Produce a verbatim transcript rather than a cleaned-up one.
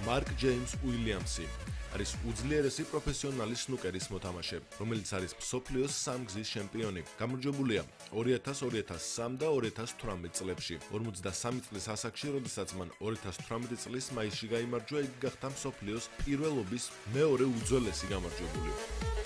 მარკ ჯეიმს უილიამსი. არის უძლიერესი პროფესიონალი სნუკერის მოთამაშე, რომელიც არის მსოფლიოს სამგზის ჩემპიონი. გამარჯვებულია ორი ათას, ორი ათას სამი და ორი ათას თვრამეტ წლებში. ორმოცდასამი წლის ასაკში, როდესაც მან ორი ათას თვრამეტი წლის მაისში გაიმარჯვა, იგი გახდა მსოფლიოს პირველობის მეორე უძველესი გამარჯვებული.